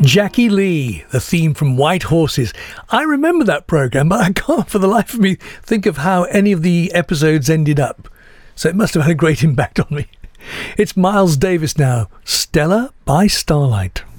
Jackie Lee, the theme from White Horses. I remember that programme, but I can't for the life of me think of how any of the episodes ended up. So it must have had a great impact on me. It's Miles Davis now, Stella by Starlight.